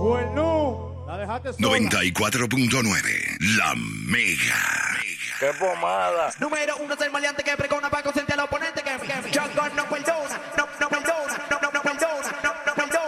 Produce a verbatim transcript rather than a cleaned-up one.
Bueno, la dejaste sola. noventa y cuatro punto nueve, La Mega. ¡Qué pomada! Número uno es el maleante que pregona para consciente al oponente que, que yo no puedo.